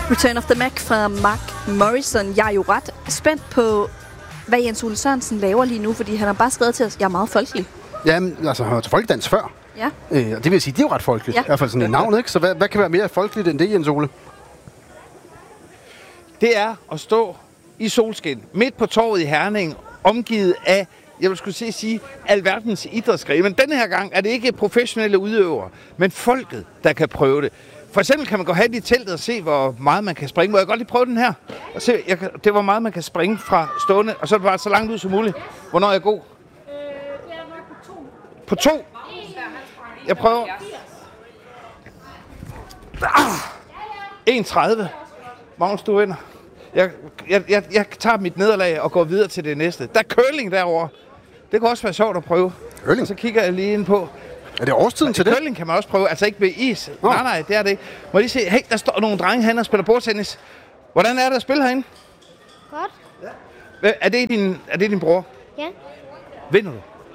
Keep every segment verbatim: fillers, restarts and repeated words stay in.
Return of the Mac fra Mark Morrison. Jeg er jo ret spændt på, hvad Jens Ole Sørensen laver lige nu, fordi han har bare skrevet til os, jeg er meget folkelig. Jamen, altså, han har til folkedans før. Ja. Øh, og det vil sige, det er jo ret folkeligt. Ja. I hvert fald sådan et navn, ikke? Så hvad, hvad kan være mere folkeligt end det, Jens Ole? Det er at stå i solskin, midt på torvet i Herning, omgivet af, jeg vil skulle sige, sige alverdens idrætsgrene. Men denne her gang er det ikke professionelle udøvere, men folket, der kan prøve det. For eksempel kan man gå hen i teltet og se, hvor meget man kan springe. Må jeg godt lige prøve den her? Og se, jeg kan, det er, hvor meget man kan springe fra stående, og så er det bare så langt ud som muligt. Hvornår er jeg god? Øh, det er nok på to. På to? Jeg prøver. Ah! en tredive. Magnus, du vinder. Jeg, jeg, jeg, jeg tager mit nederlag og går videre til det næste. Der er curling derovre. Det kan også være sjovt at prøve. Curling? Og så kigger jeg lige ind på. Er det årstiden til det? Curling kan man også prøve, altså ikke med is. Oh. Nej, nej, det er det ikke. Må jeg lige se, hey, der står nogle drenge herinde og spiller bordtennis. Hvordan er det at spille herinde? Godt. Ja. Er det din, er det din bror? Ja. Vinder du?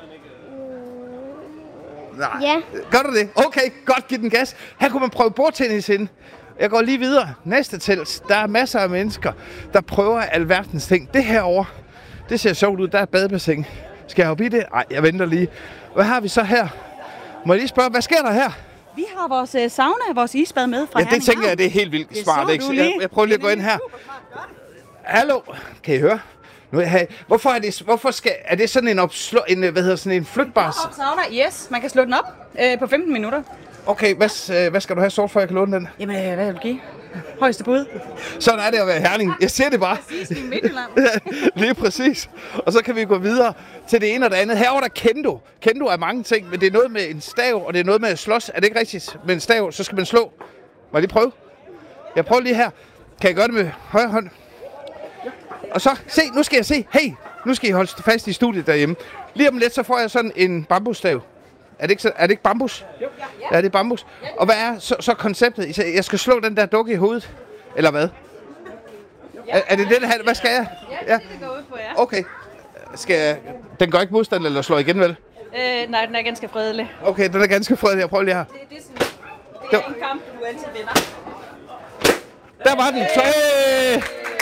Mm. Nej. Ja. Gør du det? Okay, godt, giv den gas. Her kunne man prøve bordtennis ind. Jeg går lige videre. Næste telt. Der er masser af mennesker, der prøver alverdens ting. Det herovre, det ser sjovt ud. Der er et badebassin. Skal jeg hoppe i det? Nej, jeg venter lige. Hvad har vi så her? Må jeg lige spørge, hvad sker der her? Vi har vores uh, sauna, vores isbad med fra Ja, det tænker jeg, det er helt vildt det smart. Ikke? Jeg, jeg prøver lige at gå ind her. Hallo, kan I høre? Nu er jeg, hvorfor er det, hvorfor skal, er det sådan en, opslå, en, hvad hedder, sådan en flytbar? Sauna, yes. Man kan slå den op øh, på femten minutter. Okay, hvad, hvad skal du have sort for, jeg kan låne den? Jamen, øh, hvad vil du give? Højeste bud. Sådan er det at være Herning. Jeg ser det bare. Præcis, i Midtjylland. Lige præcis. Og så kan vi gå videre til det ene og det andet. Herovre der kendo. Kendo er mange ting, men det er noget med en stav, og det er noget med at slås. Er det ikke rigtigt? Med en stav, så skal man slå. Må jeg lige prøve? Jeg prøver lige her. Kan jeg gøre det med højre hånd? Og så, se, nu skal jeg se. Hey, nu skal I holde fast i studiet derhjemme. Lige om lidt, så får jeg sådan en bambusstav. Er det ikke, så, er det ikke bambus? Jo. Ja, det er bambus. Og hvad er så, så konceptet? Jeg skal slå den der dukke i hovedet? Eller hvad? Er, er det det, der Hvad skal jeg? Ja, det er det, det går ud på, ja. Okay. Skal jeg, den gør ikke modstand, eller slår igen, vel? Øh, nej, den er ganske fredelig. Okay, den er ganske fredelig. Jeg prøver lige her. Det, det er, sådan, det er en kamp, du altid vinder. Der var den. Så,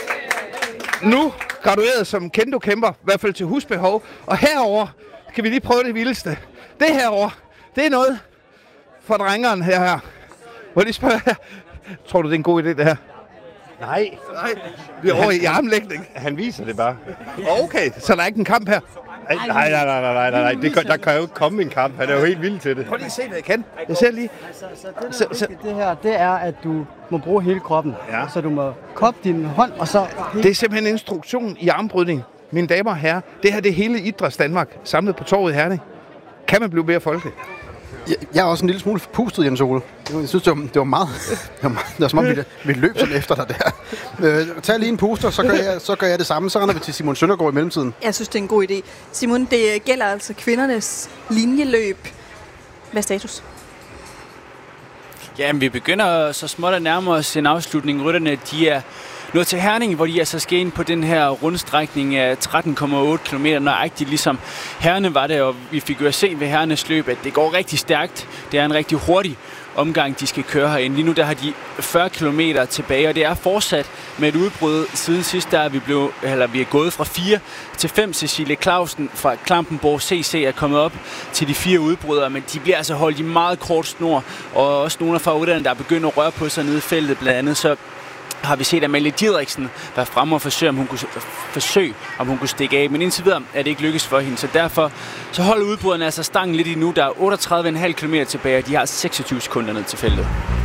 nu gradueret som kendo-kæmper, i hvert fald til husbehov. Og herover kan vi lige prøve det vildeste. Det herover, det er noget for drengeren her. her. Må jeg lige spørge her? Tror du, det er en god idé, det her? Nej. Nej, vi er over i armlægning. Han viser det bare. Okay, så der er ikke en kamp her? Nej, nej, nej, nej, nej, nej, nej. Det, der kan jo ikke komme en kamp. Han er jo helt vild til det. Prøv lige at se, hvad jeg kan. Jeg ser lige. Altså, så det, der så, så, det her, det er, at du må bruge hele kroppen. Ja. Så du må koppe din hånd, og så... Det er simpelthen en instruktion i armbrydning. Mine damer og herrer, det her det er hele Idræts Danmark, samlet på torvet i Herning. Kan man blive mere folkelig? Jeg, jeg er også en lille smule pustet, Jens Ole. Jeg synes, det var, det var meget... Det var, meget, det var som om, vi, vi løb sådan efter dig der. Øh, tag lige en puster, så gør, jeg, så gør jeg det samme. Så render vi til Simon Søndergaard i mellemtiden. Jeg synes, det er en god idé. Simon, det gælder altså kvindernes linjeløb. Hvad er status? Jamen, vi begynder så småt at nærme os en afslutning. Rytterne, de er nået til Herning, hvor de altså skal ind på den her rundstrækning af tretten komma otte kilometer, nøjagtigt ligesom herrene var det, og vi fik jo at se ved herrenes løb, at det går rigtig stærkt. Det er en rigtig hurtig omgang, de skal køre herinde. Lige nu der har de fyrre kilometer tilbage, og det er fortsat med et udbrud. Siden sidst der er vi, blevet, eller vi er gået fra fire til fem. Cecilie Clausen fra Klampenborg C C er kommet op til de fire udbrydere, men de bliver altså holdt i meget kort snor, og også nogle af favoritterne, der er begyndt at røre på sig nede i feltet blandt andet, så har vi set Amalie Didriksen være fremme og forsøge, om hun kunne, forsøge, om hun kunne stikke af. Men indtil videre er det ikke lykkes for hende. Så derfor så holder udbryderne altså stangen lidt endnu. Der er otteogtredive komma fem kilometer tilbage, og de har seksogtyve sekunder ned til feltet.